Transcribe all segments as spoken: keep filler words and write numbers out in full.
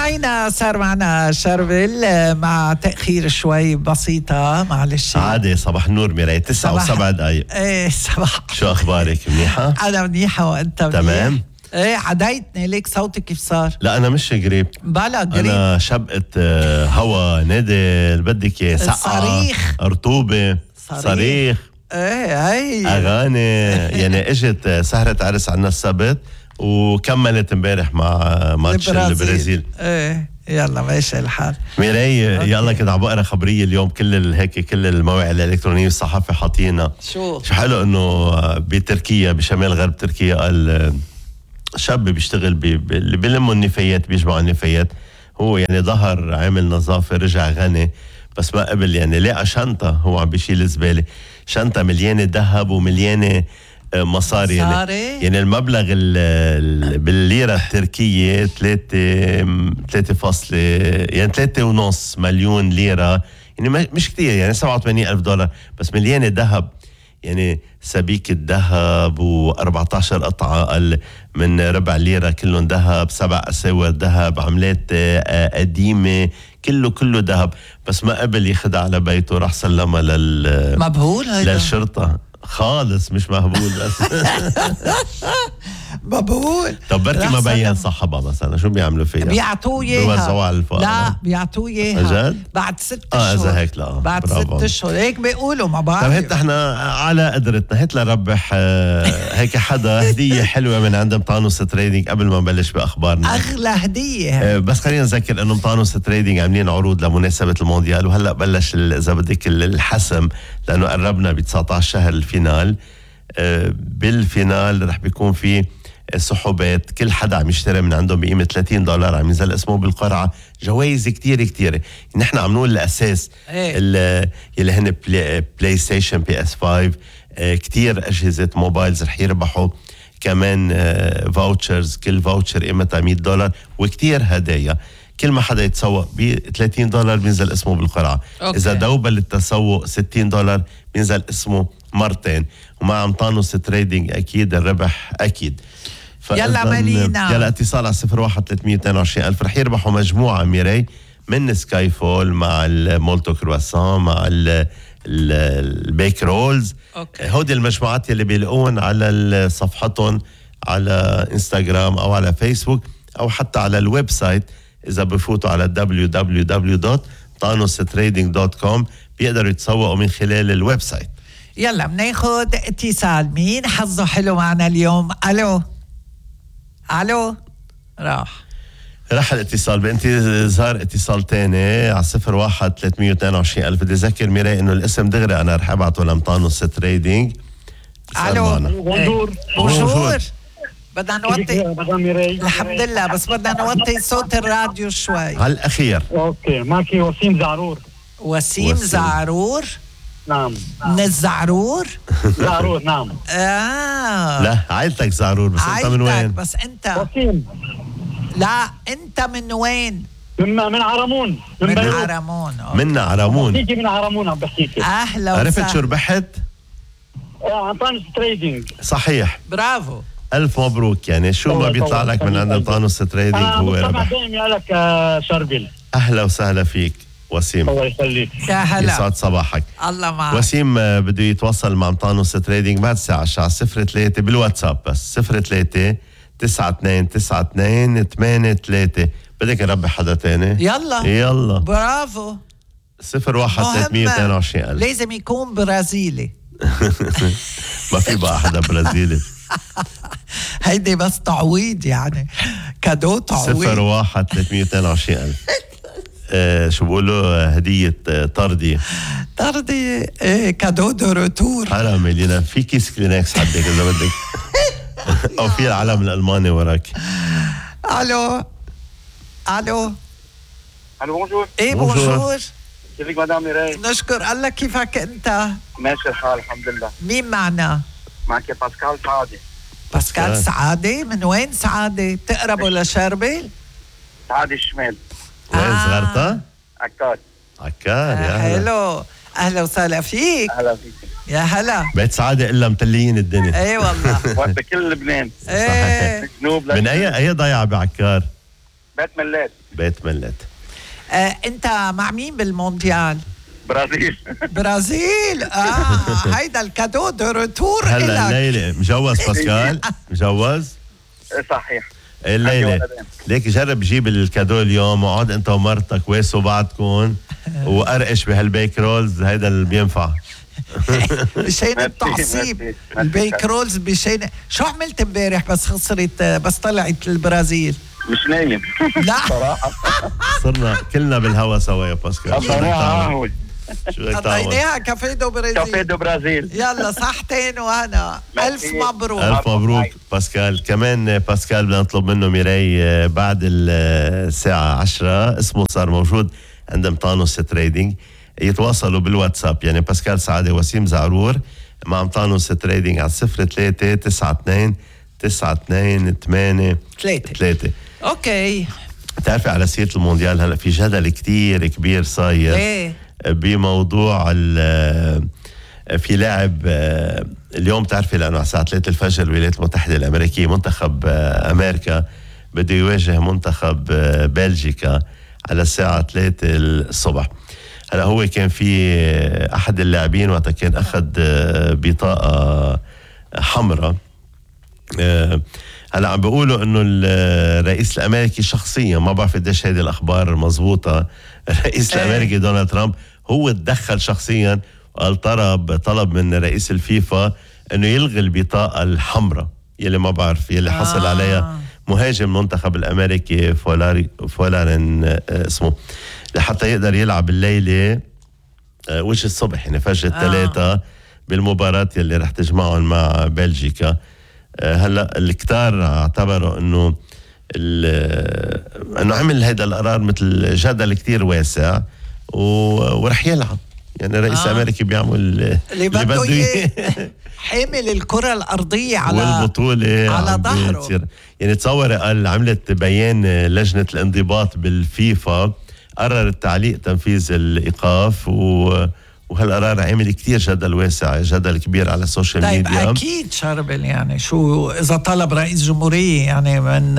مستمعينا صار معنا شربل مع تأخير شوي بسيطة معلش عادي. صباح النور ميراي. تسعة وسبع دقايق. ايه صباح. شو أخبارك؟ منيحة؟ أنا منيحة وأنت منيح؟ تمام. ايه عديتني ليك صوتك كيف صار؟ لا أنا مش قريب. بلا قريب. أنا شبقة هوا ندل بدك إياه سقعة صريخ رطوبة صريخ, صريخ. ايه هي أغاني يعني اجت سهرة عرس عنا السبت وكملت امبارح مع ماتش البرازيل, البرازيل. ايه يلا ماشي الحال. ميراي يلا كنت عم بقرا خبريه اليوم كل هيك كل المواقع الالكترونيه والصحافه حاطينها. شو شو حلو انه بتركيا بشمال غرب تركيا قال شاب بيشتغل اللي بيلموا النفايات بيجمعوا النفايات. هو يعني ظهر عامل نظافه رجع غني بس ما قبل يعني لقى شنطه هو عم بيشيل زباله شنطه مليانه ذهب ومليانه مصاري يعني, يعني المبلغ بالليرة التركية ثلاثة ثلاثة فاصلة يعني ثلاثة ونص مليون ليرة يعني مش كتير يعني سبعة وثمانين ألف دولار بس مليانة ذهب يعني سبيكة ذهب وأربعة عشر قطعة من ربع ليرة كلهم ذهب سبع أساور ذهب عملات قديمة كله كله ذهب بس ما قبل يخدع على بيته راح سلمها لل مبهول هيدا للشرطة خالص مش مهبول بس مبهول. طب بركي ما بين صاحبها مثلا شو بيعملوا فيها؟ بيعطوه اياها. لا بيعطوه اياها جد؟ بعد ست اه اشهر. اذا هيك لا بعد ست اشهر هيك بيقولوا ما بعرف. طب هات احنا على قدرتنا هات لربح آه هيك حدا هديه حلوه من عند مطانوس تريدينج قبل ما نبلش باخبارنا. اغلى هديه آه بس خلينا نذكر انه مطانوس تريدينج عاملين عروض لمناسبه المونديال وهلا بلش اذا بدك الحسم لانه قربنا ب تسعة عشر شهر الفينال. آه بالفينال رح بيكون في سحوبات كل حدا عم يشتري من عندهم بقيمة ثلاثين دولار عم ينزل اسمه بالقرعة جوائز كتير كتير. نحن عم نقول الأساس اللي هن بلاي, بلاي ستيشن بي اس خمسة اه كتير أجهزة موبايلز رح يربحوا كمان اه فاوتشرز كل فاوتشر قيمتها مية دولار وكتير هدايا. كل ما حدا يتسوق ب ثلاثين دولار بينزل اسمه بالقرعة. أوكي. إذا دوبل التسوق ستين دولار بينزل اسمه مرتين ومع مطانوس تريدينج أكيد الربح أكيد. يلا مالينا يلا اتصال على صفر واحد ثلاثمية واثنين وعشرين ألف رح يربحوا مجموعة ميراي من سكاي فول مع المولتو كرواسون مع البيك رولز. هودي المجموعات اللي بيلاقون على صفحتهم على انستغرام أو على فيسبوك أو حتى على الويب سايت. إذا بفوتوا على دبليو دبليو دبليو دوت طانوس تريدينج دوت كوم بيقدروا يتسوقوا من خلال الويب سايت. يلا بناخد اتصال. مين حظه حلو معنا اليوم؟ ألو الو راح راح الاتصال بانتظار اتصال تاني على صفر واحد ثلاثمية واثنين وعشرين ألف. بدي أذكر ميراي إنه الاسم دغري أنا رح أبعته لمطانوس تريدينج. الو بونجور بونجور بدنا نوطي الحمد لله بس بدنا نوطي صوت الراديو شوي على الأخير. اوكي معكي وسيم زعرور. وسيم, وسيم. زعرور نعم من الزعرور. زعرور نعم. آه لا عائلتك زعرور بس انت من وين؟ بس انت وسيم. لا انت من وين؟ من من عرمون. من, من عرمون. من عرمون. بحكيكي من عرمون عم بحكيكي. اهلا وسهلا. عرفت شو ربحت؟ اه عن طانوس تريدينج. صحيح برافو ألف مبروك. يعني شو ما بيطلع لك من عند طانوس تريدينج آه هو ربح. دائما يقلك آه شربل. أهلا وسهلا فيك وسيم. الله يخليك. يا هلا يسعد صباحك. الله معك. وسيم بده يتواصل مع مطانوس تريدينج بعد ساعة على صفر ثلاثة بالواتساب بس صفر ثلاثة تسعة اثنين تسعة اثنين ثمانية ثلاثة. بدك نربح حدا تاني؟ يلا يلا برافو. صفر واحد ثلاثمية واثنين وعشرين ألف. لازم يكون برازيلي. ما في بقى حدا برازيلي. هيدي بس تعويض يعني كادو تعويض. صفر واحد ثلاثمية واثنين وعشرين ألف. آه شو بقولوا هدية آه طردية طردية ايه كادو دو روتور. حرام لينا في كيس كلينكس حدك إذا بدك أو في العلم الألماني وراك. ألو ألو الو بونجور. ايه بونجور. كيفك مدام ميراي؟ نشكر الله. كيفك انت؟ ماشي الحال الحمد لله. مين معنا؟ معك باسكال سعادة. باسكال سعادة. من وين سعادة؟ تقربوا لشربل؟ سعادة الشمال. وين صغرتها؟ عكار. عكار يا هلا. حلو اهلا وسهلا فيك. اهلا فيك يا هلا. بيت سعادة إلا متليين الدنيا. ايه والله بكل لبنان. ايه جنوب من أي أي ضيعة بعكار؟ بيت ملات. بيت ملات. آه انت مع مين بالمونديال؟ برازيل. برازيل. اه هيدا الكادو دو روتور هلا الليله مجوز باسكال؟ مجوز؟ صحيح. الليله ليك جرب جيب الكادو اليوم وقعد انت ومرتك واسوا بعضكم وقرقش بهالبيك رولز، هيدا اللي بينفع. مشان التعصيب البيك رولز. مشان شو عملت امبارح بس خسرت بس طلعت البرازيل؟ مش نايم. لا صراحه صرنا كلنا بالهوا سوا يا باسكال. صراحه شو بدك تعمل؟ اعطيناها كافيه دو برازيل. كافيه دو برازيل. يلا صحتين وهنا. الف مبروك. ألف مبروك باسكال. كمان باسكال بدنا نطلب منه ميراي بعد الساعة عشرة، اسمه صار موجود عند مطانوس تريدينج، يتواصلوا بالواتساب. يعني باسكال سعادة وسيم زعرور مع مطانوس تريدينج على صفر ثلاثة تسعة اثنين تسعة اثنين ثمانية ثلاثة ثلاثة. اوكي. بتعرفي على سيرة المونديال هلا في جدل كتير كبير صاير ايه بموضوع في لاعب اليوم، تعرفي لأنه على الساعة ثلاثة الفجر الولايات المتحدة الأمريكية منتخب أمريكا بده يواجه منتخب بلجيكا على الساعة ثلاثة الصبح. هلا هو كان في أحد اللاعبين وقتها كان أخذ بطاقة حمراء. هلا عم بيقولوا انه الرئيس الامريكي شخصيا، ما بعرف قديش هيدي الاخبار مزبوطه، الرئيس الامريكي دونالد ترامب هو تدخل شخصيا وقال طلب طلب من رئيس الفيفا انه يلغي البطاقه الحمراء يلي ما بعرف يلي حصل آه. عليها مهاجم المنتخب الامريكي فولاري فولارين اسمه، لحتى يقدر يلعب الليله وش الصبح يعني فجر الثلاثة آه. بالمباراه يلي رح تجمعهم مع بلجيكا. هلا الكتار اعتبروا انه انه عمل هيدا القرار مثل جدل كتير واسع ورح يلعب. يعني الرئيس آه. الامريكي بيعمل اللي بده اياه، حامل الكره الارضيه على والبطوله على ظهره. يعني تصور قال عملت بيان لجنه الانضباط بالفيفا قررت تعليق تنفيذ الايقاف، و وهالقرار عامل كتير جدل واسع، جدل كبير على السوشيال طيب ميديا. أكيد شربل، يعني شو إذا طلب رئيس جمهورية يعني من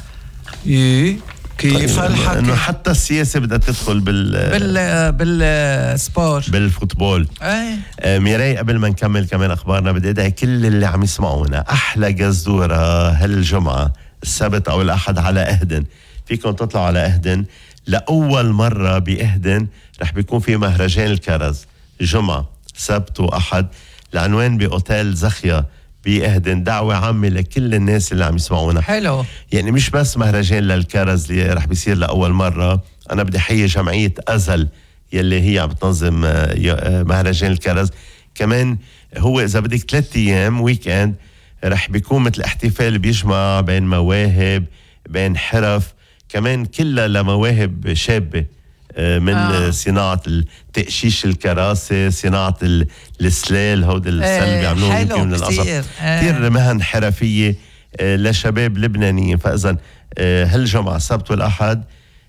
إيه كيف طيب الحكي؟ إنه حتى السياسة بدها تدخل بال بال بالسبور بالفوتبول. ايه آه ميراي قبل ما نكمل كمان أخبارنا بدي أدعي كل اللي عم يسمعونا أحلى جزدورة هالجمعة السبت أو الأحد على أهدن. فيكم تطلعوا على أهدن لأول مرة بأهدن، رح بيكون في مهرجان الكرز جمعة سبت وأحد، العنوان بأوتيل زخية بأهدن. دعوة عامة لكل الناس اللي عم يسمعونا. حلو. يعني مش بس مهرجان للكرز اللي رح بيصير لأول مرة، أنا بدي حيي جمعية أزل يلي هي عم بتنظم مهرجان الكرز. كمان هو إذا بدك ثلاثة أيام ويكند رح بيكون مثل احتفال بيجمع بين مواهب بين حرف، كمان كلها لمواهب شابة من آه. صناعة التقشيش الكراسي، صناعة السلال، هود السل بيعملوه يمكن من القصب. كتير آه. مهن حرفية لشباب لبنانيين. فإذا هالجمعة السبت والأحد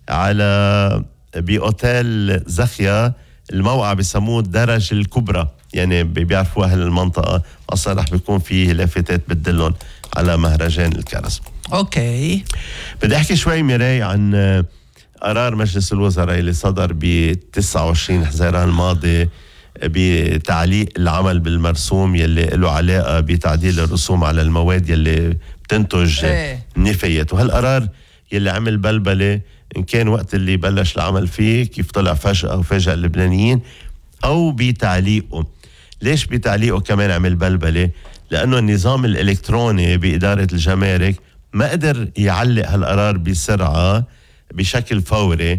على بأوتيل زخية، الموقع بيسموه الدرج الكبرى، يعني بيعرفوا أهل المنطقة أصلا رح بيكون فيه لافتات بتدلهم على مهرجان الكرز. أوكي. بدي أحكي شوي ميراي عن قرار مجلس الوزراء اللي صدر ب تسعة وعشرين حزيران الماضي بتعليق العمل بالمرسوم يلي له علاقة بتعديل الرسوم على المواد يلي بتنتج ايه. نفايات. وهالقرار يلي عمل بلبلة، إن كان وقت اللي بلش العمل فيه كيف طلع فجأة وفجأة اللبنانيين، أو بتعليقه. ليش بتعليقه كمان عمل بلبلة؟ لأنه النظام الإلكتروني بإدارة الجمارك ما قدر يعلق هالقرار بسرعة بشكل فوري،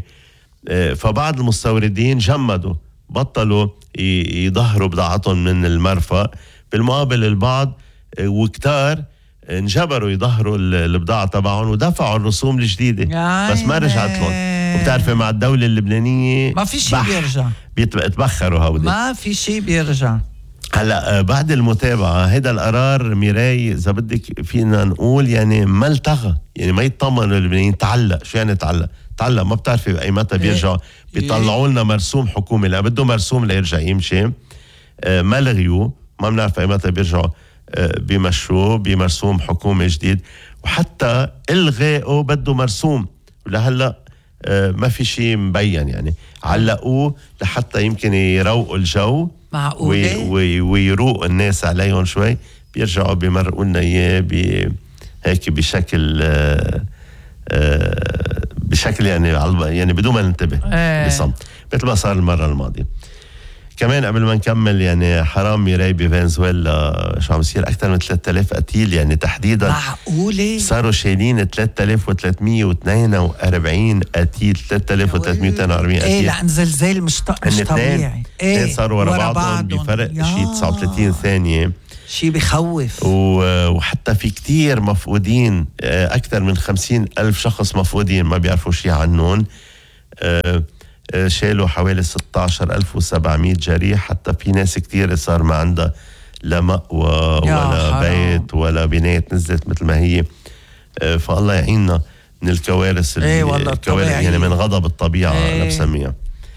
فبعض المستوردين جمدوا بطلوا يظهروا بضاعتهم من المرفأ، بالمقابل البعض وكتار انجبروا يظهروا البضاعة تبعهم ودفعوا الرسوم الجديدة بس ما رجعت لهم. وبتعرفي مع الدولة اللبنانية ما في شيء بيرجع، بيتبخروا هودي، ما في شيء بيرجع. هلا بعد المتابعة هيدا القرار ميراي إذا بدك فينا نقول يعني ما التغى، يعني ما يطمنوا اللبنانيين. تعلق. شو يعني تعلق؟ تعلق ما بتعرفي بأي متى بيرجعوا. بيطلعوا لنا مرسوم حكومي، لا بده مرسوم ليرجع يمشي. آه ما لغيوه، ما بنعرف أي متى بيرجعوا آه بيمشوه بمرسوم حكومي جديد. وحتى الغائه بده مرسوم، ولهلا آه ما في شيء مبين يعني. علقوه لحتى يمكن يروقوا الجو، معقولة؟ وي ويروق الناس عليهم شوي، بيرجعوا بيمرقوا لنا اياه هيك بشكل آه آه بشكل يعني يعني بدون ما ننتبه ايه. بصمت، مثل ما صار المرة الماضية. كمان قبل ما نكمل يعني حرام ميراي بفنزويلا شو عم يصير أكثر من ثلاثة آلاف قتيل يعني تحديدا. معقولة؟ صاروا شايلين ثلاثة آلاف وثلاثمية واثنين وأربعين قتيل، ثلاثة آلاف وثلاثمية واثنين وأربعين قتيل. ايه لأن زلزال مش, مش طبيعي. ايه صاروا ورا بعضهم بفرق شيء تسعة وثلاثين ثانية، شيء بخوف. وحتى في كتير مفقودين، أكثر من خمسين ألف شخص مفقودين ما بيعرفوا شيء عنهم. شالوا حوالي ستة عشر ألف وسبعمية جريح، حتى في ناس كتير صار ما عندها لا مأوى ولا حرام. بيت ولا بنايات نزلت مثل ما هي. فالله يعيننا من الكوارث اللي ايه الكوارث يعني من غضب الطبيعة ايه. أنا بسميها.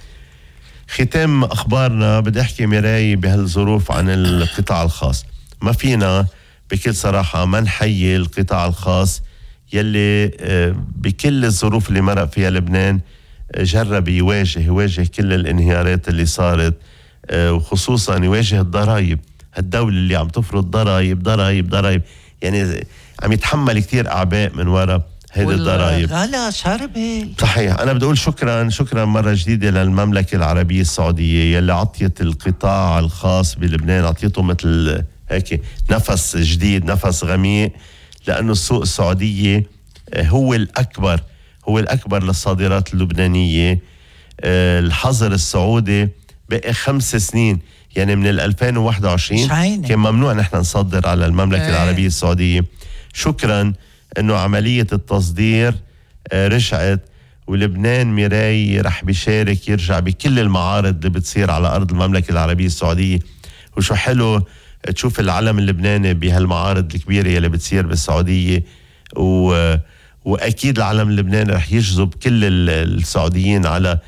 ختام أخبارنا بدي أحكي ميراي بهالظروف عن القطاع الخاص. ما فينا بكل صراحة ما نحيي القطاع الخاص يلي بكل الظروف اللي مرق فيها لبنان جرب يواجه يواجه كل الانهيارات اللي صارت، وخصوصا يواجه الضرائب. الدولة اللي عم تفرض ضرائب ضرائب ضرائب يعني عم يتحمل كتير أعباء من وراء هيدي الضرائب. غلا شربل. صحيح. أنا بدي أقول شكرا شكرا مرة جديدة للمملكة العربية السعودية يلي عطيت القطاع الخاص بلبنان، عطيته مثل هيك نفس جديد، نفس غميق، لأنه السوق السعودية هو الأكبر هو الأكبر للصادرات اللبنانية. الحظر السعودي بقى خمس سنين يعني من الألفين وواحد وعشرين كان ممنوع نحن نصدر على المملكة ايه. العربية السعودية. شكرا أنه عملية التصدير رجعت، ولبنان ميراي رح بيشارك يرجع بكل المعارض اللي بتصير على أرض المملكة العربية السعودية. وشو حلو تشوف العلم اللبناني بهالمعارض الكبيرة اللي بتصير بالسعودية، و وأكيد العلم اللبناني رح يجذب كل السعوديين على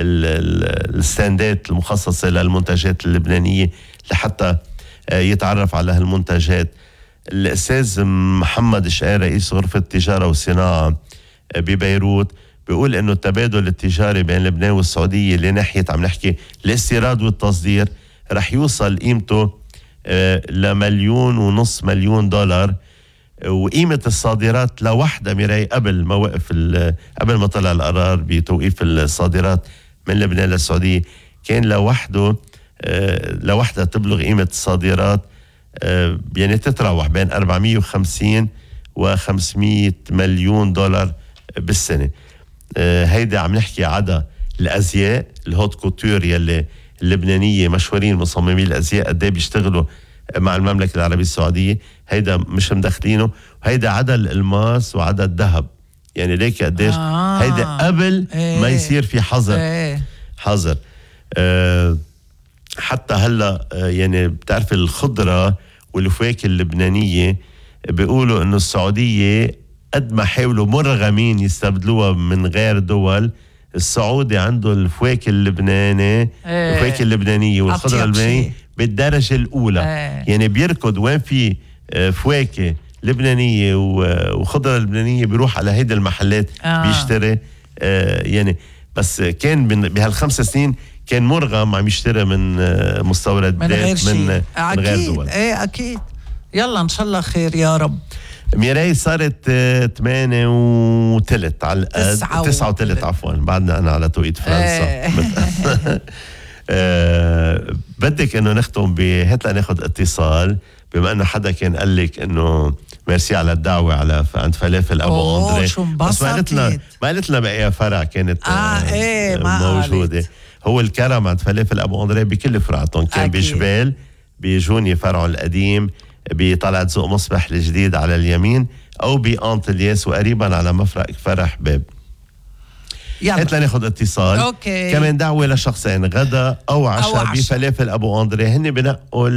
الستاندات المخصصة للمنتجات اللبنانية لحتى يتعرف على هالمنتجات. الأستاذ محمد شقير رئيس غرفة التجارة والصناعة ببيروت بيقول إنه التبادل التجاري بين لبنان والسعودية لناحية عم نحكي الاستيراد والتصدير رح يوصل قيمته لمليون ونص مليون دولار، وقيمة الصادرات لوحدة ميراي قبل ما وقف قبل ما طلع القرار بتوقيف الصادرات من لبنان للسعودية كان لوحده لوحدة تبلغ قيمة الصادرات يعني تتراوح بين أربعمية وخمسين وخمسمية مليون دولار بالسنة. هيدا عم نحكي عدا الأزياء الهوت كوتور يلي اللبنانية مشهورين مصممي الأزياء قد ايه بيشتغلوا مع المملكة العربية السعودية، هيدا مش مدخلينه. وهيدا عدا الألماس وعدا الذهب يعني ليك قديش آه. هيدا قبل ايه. ما يصير في حظر ايه. حظر أه حتى هلا يعني بتعرف الخضرة والفواكه اللبنانية بيقولوا انه السعودية قد ما حاولوا مرغمين يستبدلوها من غير دول، السعودي عنده الفواكه اللبنانية ايه. الفواكه اللبنانية والخضرة اللبنانية بالدرجة الأولى ايه. يعني بيركض وين في فواكه لبنانية وخضرة لبنانية بيروح على هيدا المحلات آه. بيشتري آه يعني. بس كان بهالخمس سنين كان مرغم عم يشتري من مستوردات من غير شيء من, من غير دول. ايه اكيد. يلا ان شاء الله خير يا رب. ميراي صارت ثمانية وثلث على القد تسعة وثلث عفوا بعدنا انا على توقيت فرنسا. أه بدك انه نختم بهات لناخذ اتصال بما انه حدا كان قال لك انه ميرسي على الدعوه على عند فلافل ابو اندري، بس ما قالت لنا ما قالت لنا باي فرع كانت آه ايه موجوده. قالت. هو الكرم عند فلافل ابو اندري بكل فرعتهم، كان بجبال بجوني فرعه القديم، بطلعت سوق مصبح الجديد على اليمين، او بانط الياس وقريبا على مفرق فرح باب. هات لناخذ اتصال. أوكي. كمان دعوة لشخصين غدا أو عشاء بفلافل أبو أندري، هن بنقوا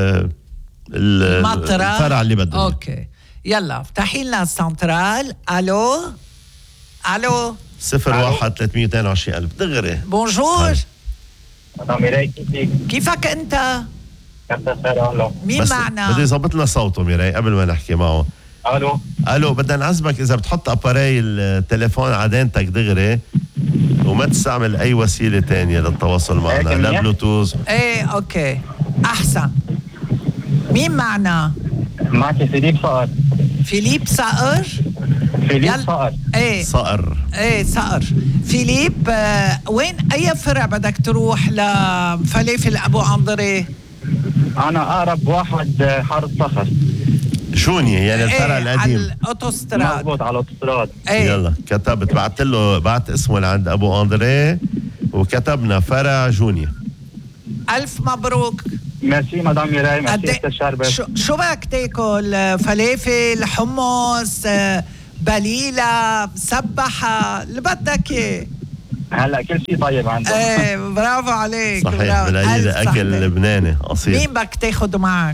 الفرع اللي بدهم. أوكي يلا افتحي لنا السنترال. ألو ألو صفر واحد ثلاثمية واثنين وعشرين ألف دغري. بونجور. أنا ميراي كيفك؟ كيفك أنت؟ كنت خير والله. مين معنا؟ بده يظبط لنا صوته ميراي قبل ما نحكي معه. الو الو بدنا نعزمك اذا بتحط اباري التليفون على دينتك دغري وما تستعمل اي وسيله تانية للتواصل معنا، لا بلوتوث. ايه اوكي احسن. مين معنا؟ معك فيليب صقر. فيليب صقر. فيليب يل... صقر. ايه صقر. ايه صقر. فيليب آه وين اي فرع بدك تروح لفلافل ابو اندريه؟ انا اقرب واحد حارة صخر. جونيا يعني الفرع ايه القديم. على الاوتوستراد. مضبوط على الاوتوستراد. ايه. يلا كتبت، بعت له بعت اسمه لعند ابو اندريه وكتبنا فرع جونيا. الف مبروك. ميرسي مدام ميراي. ميرسي استاذ شربت. شو, شو بدك تاكل؟ فلافل، حمص، بليله، مسبحه، اللي بدك اياه. هلا كل شيء طيب عندهم. ايه برافو عليك. صحيح بلاقي اكل لبناني اصيل. مين بدك تاخذ معك؟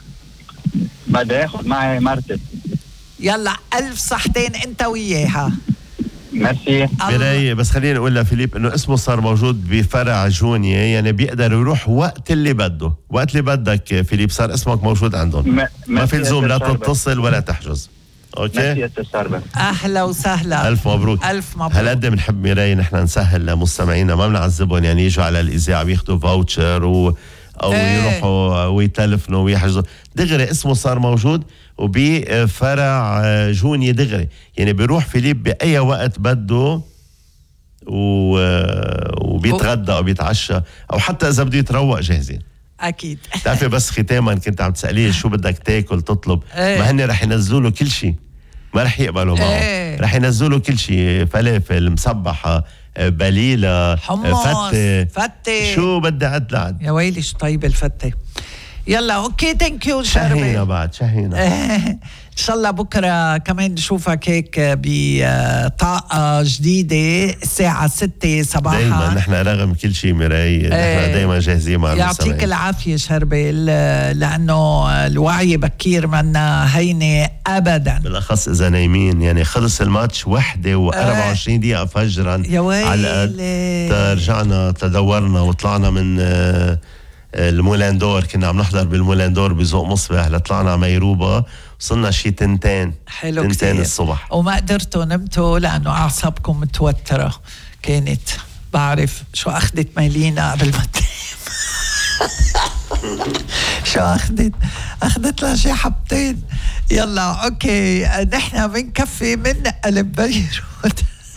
بدي اخذ معي مرتي. يلا ألف صحتين انت وياها. ميرسي. براي بس خليني اقول لفيليب انه اسمه صار موجود بفرع جونيا، يعني بيقدر يروح وقت اللي بده، وقت اللي بدك فيليب صار اسمك موجود عندهم. م- ما في لزوم لا شربت. تتصل ولا تحجز. اوكي ميرسي استاذ شربت. اهلا وسهلا. الف مبروك. الف مبروك. هالقد بنحب ميراي نحن نسهل لمستمعينا، ما بنعذبهم يعني يجوا على الاذاعه بياخذوا فاوتشر و او ايه. يروحوا ويتلفنوا ويحجزوا. دغري اسمه صار موجود وبفرع جونيا دغري، يعني بيروح فيليب باي وقت بده و... وبيتغدى او بيتعشى او حتى اذا بده يتروق جاهزين. اكيد. بتعرفي بس ختاما كنت عم تساليه شو بدك تاكل تطلب. ايه. ما هن رح ينزلوا له كل شيء، ما رح يقبلوا معه. ايه. رح ينزلوا له كل شيء، فلافل، مسبحه، بليله، حمص، فتة. فتة. شو بدي عد لعد. يا ويلي شو طيب الفتة. يلا اوكي ثانك يو شهينا شربي. بعد شهينا. ان شاء الله بكره كمان نشوفك هيك بطاقه جديده الساعه ستة صباحا. دايما نحن رغم كل شيء مراي نحن دايما جاهزين مع يعطيك المستمعين. العافيه شربي، لانه الوعي بكير منا هينه ابدا، بالاخص اذا نايمين. يعني خلص الماتش وحده وأربعة وعشرين دقيقه فجرا يا ويلي. على قد رجعنا تدورنا وطلعنا من المولاندور. كنا عم نحضر بالمولاندور بذوق مصباح لطلعنا ميروبا، وصلنا شي تنتين حلو تنتين كتير. الصبح وما قدرتوا نمتوا لانه اعصابكم متوتره كانت. بعرف شو اخذت ميلينا قبل ما تنام. شو اخذت اخذت لها شي حبتين. يلا اوكي نحن بنكفي من قلب بيروت.